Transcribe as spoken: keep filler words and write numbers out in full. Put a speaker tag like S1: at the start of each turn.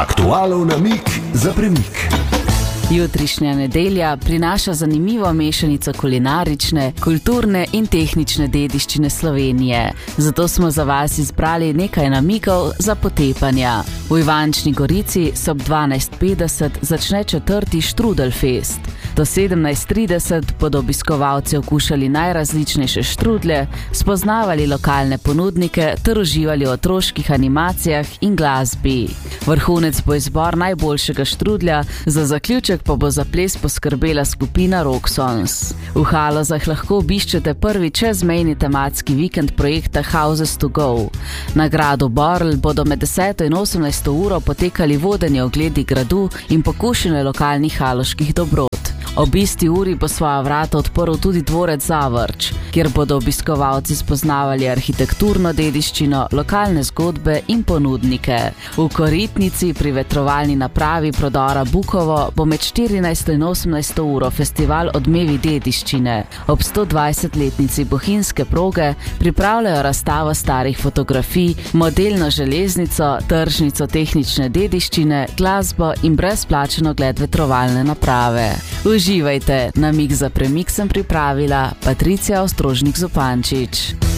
S1: Aktualov namig za premik.
S2: Jutrišnja nedelja prinaša zanimivo mešanico kulinarične, kulturne in tehnične dediščine Slovenije. Zato smo za vas izbrali nekaj namigov za potepanja. V Ivančni Gorici se ob dvanajst petdeset začne četrti Štrudelfest. Do sedemnajst trideset bodo obiskovalci okušali najrazličnejše štrudlje, spoznavali lokalne ponudnike ter uživali v otroških animacijah in glasbi. Vrhunec bo izbor najboljšega štrudlja, za zaključek pa bo za ples poskrbela skupina Rock Songs. V Halozah lahko obiščete prvi čezmejni tematski vikend projekta Houses to Go. Na gradu Borl bodo med deseto in osemnajsto uro potekali vodeni ogledi gradu in pokušine lokalnih haloških dobrot. Ob isti uri bo svoja vrata odprl tudi dvorec Zavrč, kjer bodo obiskovalci spoznavali arhitekturno dediščino, lokalne zgodbe in ponudnike. V Koritnici pri vetrovalni napravi Prodora Bukovo bo med štirinajsto in osemnajsto uro festival Odmevi dediščine. Ob sto dvajsetletnici bohinjske proge pripravljajo razstavo starih fotografij, modelno železnico, tržnico tehnične dediščine, glasbo in brezplačen ogled vetrovalne naprave. Uživajte, namig za premik sem pripravila Patricija Ostrožnik Zupančič.